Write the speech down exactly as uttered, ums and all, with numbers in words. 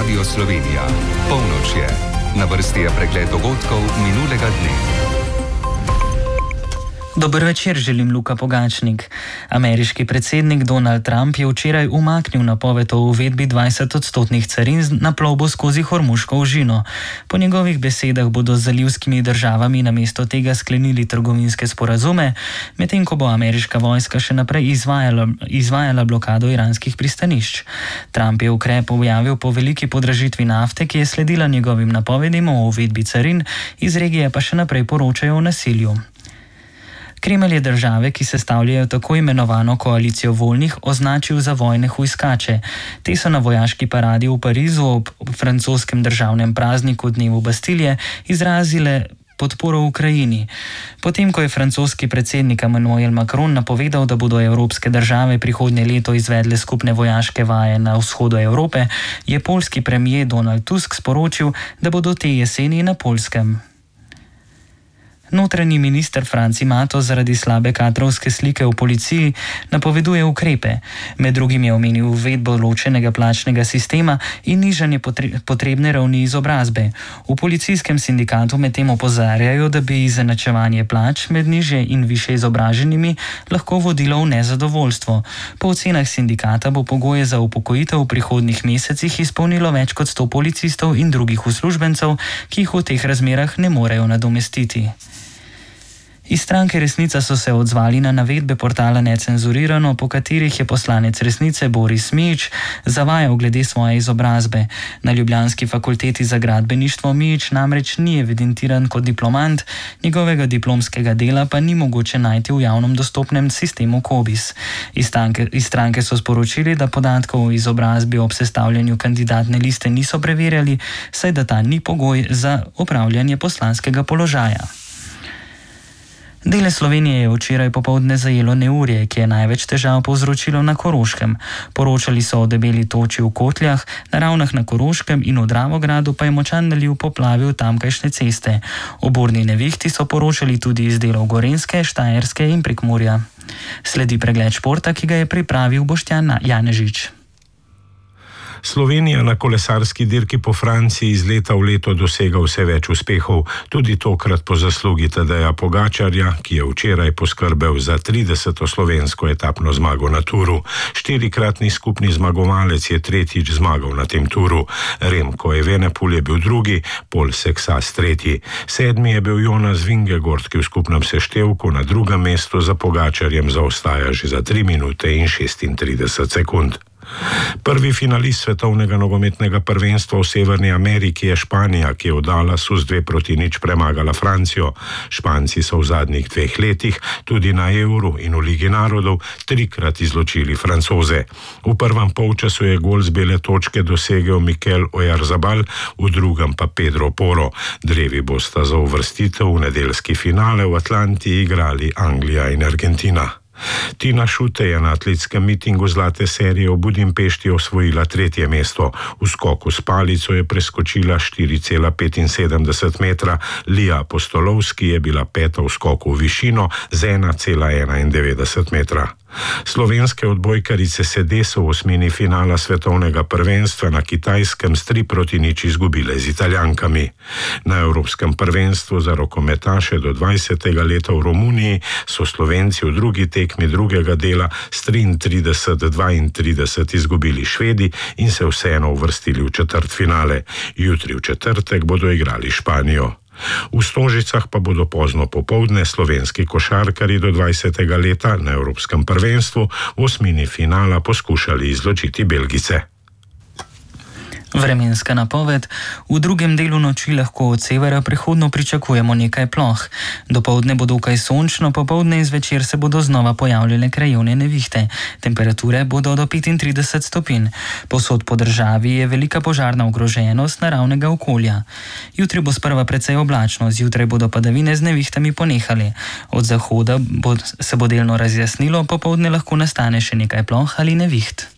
Radio Slovenija. Polnoč je. Na vrsti je pregled dogodkov minulega dne. Dober večer, želim Luka Pogačnik. Ameriški predsednik Donald Trump je včeraj umaknil napoved o uvedbi dvajsetodstotnih carin na plovbo skozi Hormuško ožino. Po njegovih besedah bodo z zalivskimi državami namesto tega sklenili trgovinske sporazume, medtem ko bo ameriška vojska še naprej izvajala, izvajala blokado iranskih pristanišč. Trump je ukrep objavil po veliki podražitvi nafte, ki je sledila njegovim napovedim o uvedbi carin, iz regije pa še naprej poročajo o nasilju. Kremelj je države, ki sestavljajo tako imenovano koalicijo voljnih, označil za vojne hujskače. Te so na vojaški paradi v Parizu ob francoskem državnem prazniku dnevu Bastilje izrazile podporo Ukrajini. Potem, ko je francoski predsednik Emmanuel Macron napovedal, da bodo evropske države prihodnje leto izvedle skupne vojaške vaje na vzhodu Evrope, je poljski premier Donald Tusk sporočil, da bodo te jeseni na Poljskem. Notranji minister Franci Mato zaradi slabe kadrovske slike v policiji napoveduje ukrepe. Med drugim je omenil uvedbo ločenega plačnega sistema in nižanje potrebne ravni izobrazbe. V policijskem sindikatu medtem opozarjajo, da bi izenačevanje plač med nižje in više izobraženimi lahko vodilo v nezadovoljstvo. Po ocenah sindikata bo pogoje za upokojitev v prihodnjih mesecih izpolnilo več kot sto policistov in drugih uslužbencev, ki jih v teh razmerah ne morejo nadomestiti. Iz stranke Resnica so se odzvali na navedbe portala Necenzurirano, po katerih je poslanec Resnice Boris Mijić zavajal glede svoje izobrazbe. Na ljubljanski fakulteti za gradbeništvo Mijić namreč ni evidentiran kot diplomant, njegovega diplomskega dela pa ni mogoče najti v javnom dostopnem sistemu Kobis. Iz stranke, iz stranke so sporočili, da podatkov o izobrazbi ob sestavljanju kandidatne liste niso preverjali, saj da ta ni pogoj za opravljanje poslanskega položaja. Dele Slovenije je včeraj popoldne zajelo neurje, ki je največ težav povzročilo na Koroškem. Poročali so o debeli toči v Kotljah, na Ravnah na Koroškem in v Dravogradu pa je močan naliv poplavil tamkajšnje ceste. O burni nevihti so poročali tudi iz delov Gorenjske, Štajerske in Prekmurja. Sledi pregled športa, ki ga je pripravil Boštjan Janežič. Slovenija na kolesarski dirki po Franciji iz leta v leto dosega vse več uspehov, tudi tokrat po zaslugi Tadeja Pogačarja, ki je včeraj poskrbel za trideseto slovensko etapno zmago na turu. Štirikratni skupni zmagovalec je tretjič zmagal na tem turu. Remko Evenepoel je bil drugi, Pol Seksas tretji. Sedmi je bil Jonas Vingegaard, ki v skupnem seštevku na drugem mestu za Pogačarjem zaostaja že za tri minute in šestintrideset sekund. Prvi finalist svetovnega nogometnega prvenstva v Severni Ameriki je Španija, ki je v Dallasu z dve proti nič premagala Francijo. Španci so v zadnjih dveh letih tudi na Euru in v Ligi narodov trikrat izločili Francoze. V prvem polčasu je gol z bele točke dosegel Mikel Oyarzabal, v drugem pa Pedro Porro. Drevi bosta za uvrstitev v nedeljski finale v Atlanti igrali Anglija in Argentina. Tina Šute je na atletskem mitingu zlate serije v Budimpešti osvojila tretje mesto. V skoku s palico je preskočila štiri cela petinsedemdeset metra, Lija Apostolovski je bila peta v skoku v višino z ena cela enaindevetdeset metra. Slovenske odbojkarice sede so v osmini finala svetovnega prvenstva na Kitajskem s tri proti nič izgubile z Italijankami. Na Evropskem prvenstvu za rokometaše do dvajsetega leta v Romuniji so Slovenci v drugi tekmi drugega dela s triintrideset dvaintrideset izgubili Švedi in se vseeno uvrstili v četrtfinale. Jutri v četrtek bodo igrali Španijo. V Stožicah pa bodo pozno popoldne slovenski košarkarji do dvajsetega leta na Evropskem prvenstvu v osmini finala poskušali izločiti Belgice. Vremenska napoved. V drugem delu noči lahko od severa prihodno pričakujemo nekaj ploh. Dopoldne bo dokaj sončno, popoldne in zvečer se bodo znova pojavljale krajevne nevihte. Temperature bodo do petintrideset stopinj. Povsod po državi je velika požarna ogroženost naravnega okolja. Jutri bo sprva precej oblačno, zjutraj bodo padavine z nevihtami ponehali. Od zahoda bo, se bo delno razjasnilo, popoldne lahko nastane še nekaj ploh ali neviht.